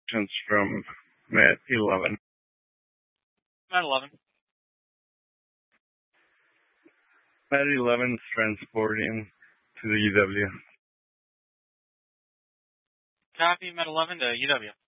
It's from Met 11. Met 11. Met 11's transporting to the UW. Copy, Met 11 to UW.